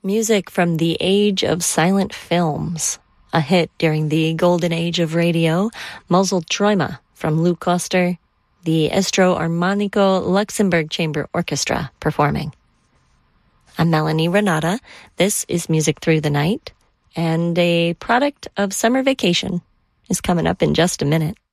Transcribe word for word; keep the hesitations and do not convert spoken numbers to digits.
Music from the age of silent films. A hit during the golden age of radio, Muzzled Träume from Luke Koster, the Estro Armonico Luxembourg Chamber Orchestra performing. I'm Melanie Renata. This is Music Through the Night, and a product of summer vacation is coming up in just a minute.